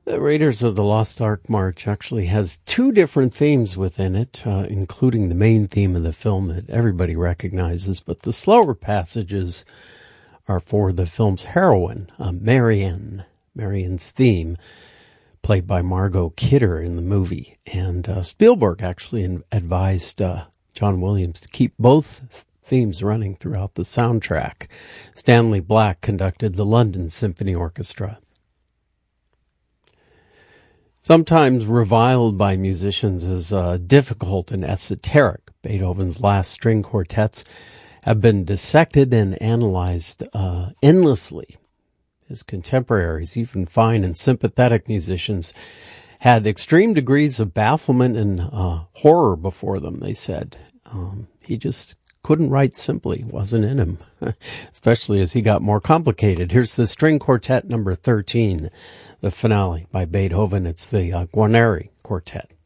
The Raiders of the Lost Ark March actually has two different themes within it, including the main theme of the film that everybody recognizes, but the slower passages are for the film's heroine, Marianne. Marianne's theme, played by Margot Kidder in the movie. And Spielberg actually advised John Williams to keep both themes running throughout the soundtrack. Stanley Black conducted the London Symphony Orchestra. Sometimes reviled by musicians as difficult and esoteric, Beethoven's last string quartets have been dissected and analyzed endlessly. His contemporaries, even fine and sympathetic musicians, had extreme degrees of bafflement and horror before them, they said. He just couldn't write simply, wasn't in him, especially as he got more complicated. Here's the String Quartet number 13, the finale by Beethoven. It's the Guarneri Quartet.